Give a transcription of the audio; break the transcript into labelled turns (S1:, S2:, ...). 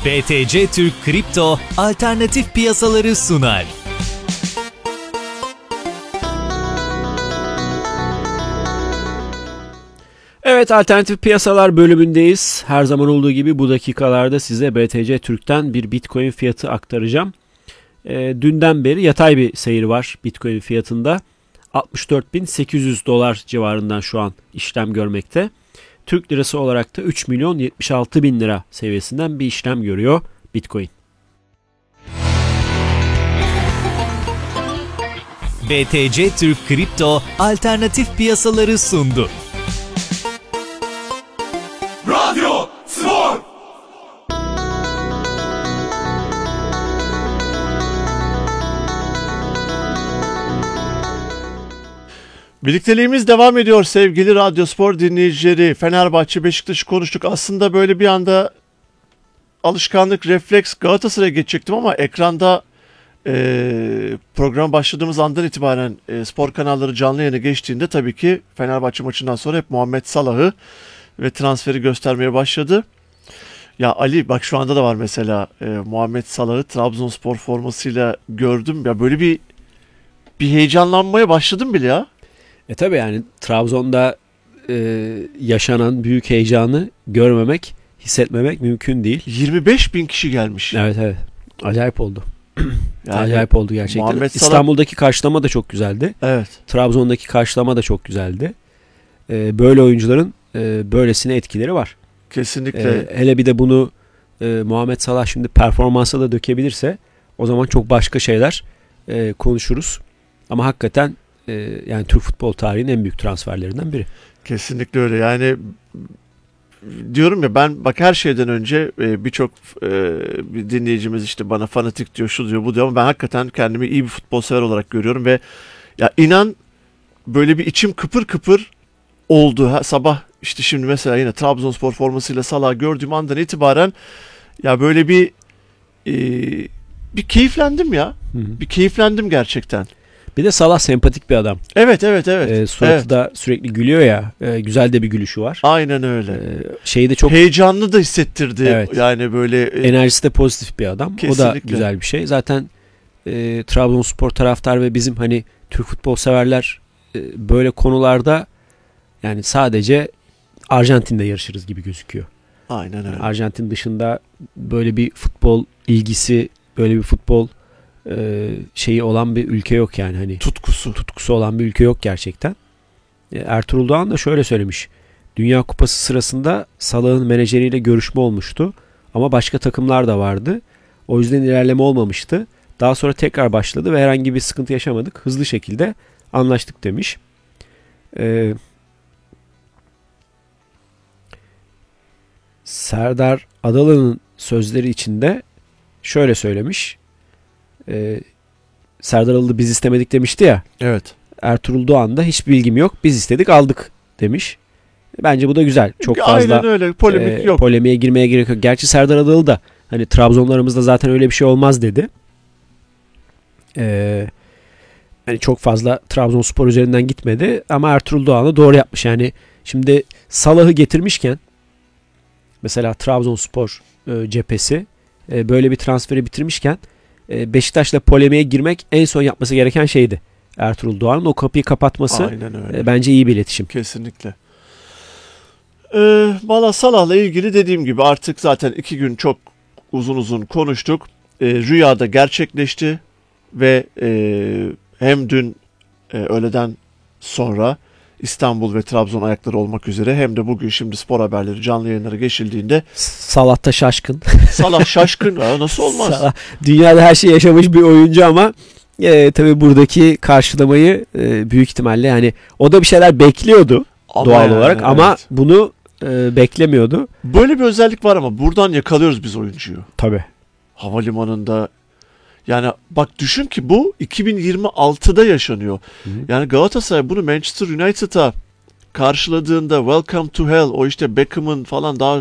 S1: BTC Türk Kripto alternatif piyasaları sunar.
S2: Evet, alternatif piyasalar bölümündeyiz. Her zaman olduğu gibi bu dakikalarda size BTC Türk'ten bir Bitcoin fiyatı aktaracağım. Dünden beri yatay bir seyir var Bitcoin fiyatında. 64.800 dolar civarından şu an işlem görmekte. Türk lirası olarak da 3.076.000 lira seviyesinden bir işlem görüyor Bitcoin.
S1: BTC Türk Kripto alternatif piyasaları sundu.
S3: Radyo Spor. Birlikteliğimiz devam ediyor sevgili Radyo Spor dinleyicileri. Fenerbahçe, Beşiktaş'ı konuştuk. Aslında böyle bir anda alışkanlık, refleks Galatasaray'a geçecektim ama ekranda program başladığımız andan itibaren spor kanalları canlı yayına geçtiğinde tabii ki Fenerbahçe maçından sonra hep Muhammed Salah'ı ve transferi göstermeye başladı. Ya Ali bak şu anda da var mesela Muhammed Salah'ı Trabzonspor formasıyla gördüm. Ya böyle bir heyecanlanmaya başladım bile ya.
S2: Tabii yani Trabzon'da yaşanan büyük heyecanı görmemek, hissetmemek mümkün değil.
S3: 25.000 kişi gelmiş.
S2: Evet. Acayip oldu.
S3: Yani
S2: acayip oldu gerçekten.
S3: Muhammed Salah...
S2: İstanbul'daki karşılama da çok güzeldi.
S3: Evet.
S2: Trabzon'daki karşılama da çok güzeldi. Böyle oyuncuların böylesine etkileri var.
S3: Kesinlikle.
S2: Hele bir de bunu Muhammed Salah şimdi performansa da dökebilirse o zaman çok başka şeyler konuşuruz. Ama hakikaten yani Türk futbol tarihinin en büyük transferlerinden biri.
S3: Kesinlikle öyle. Yani diyorum ya ben bak her şeyden önce birçok bir dinleyicimiz işte bana fanatik diyor, şu diyor, bu diyor ama ben hakikaten kendimi iyi bir futbol sever olarak görüyorum ve ya inan böyle bir içim kıpır kıpır oldu. Sabah işte şimdi mesela yine Trabzonspor formasıyla Salah'ı gördüğüm andan itibaren ya böyle bir keyiflendim ya.
S2: Hı-hı.
S3: Bir keyiflendim gerçekten.
S2: Bir de Salah sempatik bir adam.
S3: Evet.
S2: Suratı da sürekli gülüyor ya. Güzel de bir gülüşü var.
S3: Aynen öyle.
S2: Şeyi de çok
S3: heyecanlı da hissettirdi.
S2: Evet.
S3: Yani böyle
S2: enerjisi de pozitif bir adam.
S3: Kesinlikle.
S2: O da güzel bir şey. Zaten Trabzonspor taraftar ve bizim hani Türk futbol severler böyle konularda yani sadece Arjantin'de yarışırız gibi gözüküyor.
S3: Aynen öyle.
S2: Arjantin dışında böyle bir futbol ilgisi, böyle bir futbol şeyi olan bir ülke yok yani hani tutkusu olan bir ülke yok gerçekten. Ertuğrul Doğan da şöyle söylemiş. Dünya Kupası sırasında Salah'ın menajeriyle görüşme olmuştu ama başka takımlar da vardı. O yüzden ilerleme olmamıştı. Daha sonra tekrar başladı ve herhangi bir sıkıntı yaşamadık. Hızlı şekilde anlaştık demiş. Serdar Adalı'nın sözleri içinde şöyle söylemiş. Serdar Adalı biz istemedik demişti ya.
S3: Evet.
S2: Ertuğrul Doğan da hiç bilgim yok. Biz istedik aldık demiş. Bence bu da güzel. Çok fazla
S3: aynen öyle. Polemik yok.
S2: Polemiğe girmeye gerek yok. Gerçi Serdar Adalı da hani Trabzonlarımızda zaten öyle bir şey olmaz dedi. Yani çok fazla Trabzonspor üzerinden gitmedi ama Ertuğrul Doğan da doğru yapmış. Yani şimdi Salah'ı getirmişken mesela Trabzonspor cephesi böyle bir transferi bitirmişken Beşiktaş'la polemiğe girmek en son yapması gereken şeydi. Ertuğrul Doğan'ın o kapıyı kapatması bence iyi bir iletişim.
S3: Kesinlikle. Valla Salah'la ilgili dediğim gibi artık zaten 2 gün çok uzun konuştuk. Rüyada gerçekleşti ve hem dün öğleden sonra İstanbul ve Trabzon ayakları olmak üzere hem de bugün şimdi spor haberleri canlı yayınlara geçildiğinde
S2: Salah da şaşkın.
S3: Salah şaşkın. Nasıl olmaz?
S2: Salah, dünyada her şey yaşamış bir oyuncu ama tabii buradaki karşılamayı büyük ihtimalle yani o da bir şeyler bekliyordu doğal olarak ama bunu beklemiyordu.
S3: Böyle bir özellik var ama buradan yakalıyoruz biz oyuncuyu.
S2: Tabii.
S3: Havalimanında yani bak düşün ki bu 2026'da yaşanıyor. Hı-hı. Yani Galatasaray bunu Manchester United'a karşıladığında Welcome to Hell o işte Beckham'ın falan daha